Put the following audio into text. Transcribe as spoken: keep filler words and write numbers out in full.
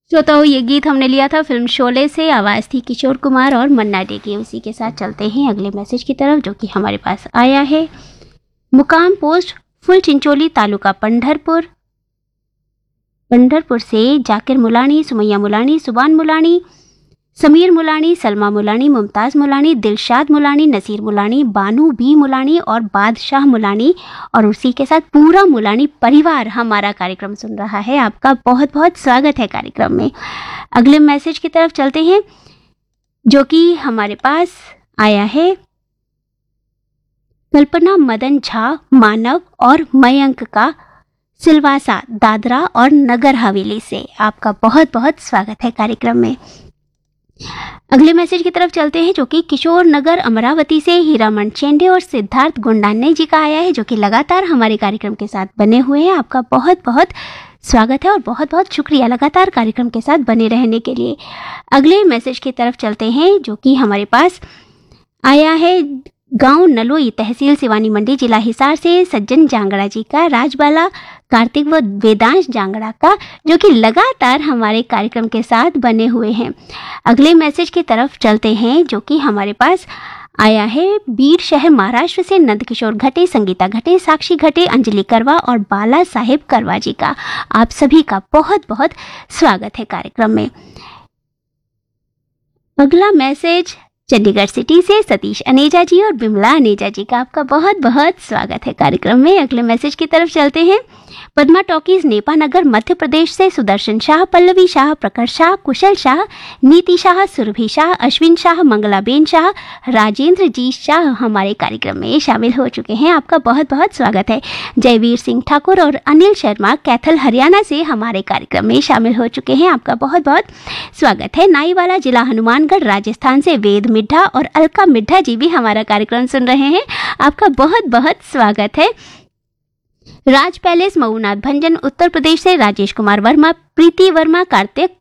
श्रोताओं, ये गीत हमने लिया था फिल्म शोले से। आवाज़ थी किशोर कुमार और मन्ना डे की। उसी के साथ चलते हैं अगले मैसेज की तरफ, जो कि हमारे पास आया है। मुकाम पोस्ट फुल चिंचोली, तालुका पंढरपुर, पंढरपुर से जाकिर मुलानी, सुमैया मुलानी, सुबान मुलानी, समीर मुलानी, सलमा मुलानी, मुमताज़ मुलानी, दिलशाद मुलानी, नसीर मुलानी, बानू बी मुलानी और बादशाह मुलानी और उसी के साथ पूरा मुलानी परिवार हमारा कार्यक्रम सुन रहा है। आपका बहुत बहुत स्वागत है कार्यक्रम में। अगले मैसेज की तरफ चलते हैं, जो कि हमारे पास आया है। कल्पना मदन झा मानव और मयंक का सिलवासा, दादरा और नगर हवेली से। आपका बहुत बहुत स्वागत है कार्यक्रम में। अगले मैसेज की तरफ चलते हैं, जो कि किशोर नगर अमरावती से हीरामन चेंडे और सिद्धार्थ गुंडाने जी का आया है, जो कि लगातार हमारे कार्यक्रम के साथ बने हुए हैं। आपका बहुत बहुत स्वागत है और बहुत बहुत शुक्रिया लगातार कार्यक्रम के साथ बने रहने के लिए। अगले मैसेज की तरफ चलते हैं, जो कि हमारे पास आया है गांव नलोई, तहसील सिवानी मंडी, जिला हिसार से सज्जन जांगड़ा जी का, राजबाला कार्तिक व वेदांश जांगड़ा का, जो कि लगातार हमारे कार्यक्रम के साथ बने हुए हैं। अगले मैसेज की तरफ चलते हैं, जो कि हमारे पास आया है बीर शहर महाराष्ट्र से नंदकिशोर घटे, संगीता घटे, साक्षी घटे, अंजलि करवा और बाला साहेब करवा जी का। आप सभी का बहुत बहुत स्वागत है कार्यक्रम में। अगला मैसेज चंडीगढ़ सिटी से सतीश अनेजा जी और बिमला अनेजा जी का। आपका बहुत बहुत स्वागत है कार्यक्रम में। अगले मैसेज की तरफ चलते हैं। पद्मा टॉकीज नेपा नगर मध्य प्रदेश से सुदर्शन शाह, पल्लवी शाह, प्रखर शाह, कुशल शाह, नीति शाह, सुरभि शाह, अश्विन शाह, मंगलाबेन शाह, राजेंद्र जी शाह हमारे कार्यक्रम में शामिल हो चुके हैं। आपका बहुत बहुत स्वागत है। जयवीर सिंह ठाकुर और अनिल शर्मा कैथल हरियाणा से हमारे कार्यक्रम में शामिल हो चुके हैं। आपका बहुत बहुत स्वागत है। नाईवाला जिला हनुमानगढ़ राजस्थान से वेद मिड्ढा और अलका मिड्ढा जी भी हमारा कार्यक्रम सुन रहे हैं। आपका बहुत बहुत स्वागत है। राज पैलेस मऊनाथ भंजन उत्तर प्रदेश से राजेश कुमार वर्मा, प्रीति वर्मा, कार्तिक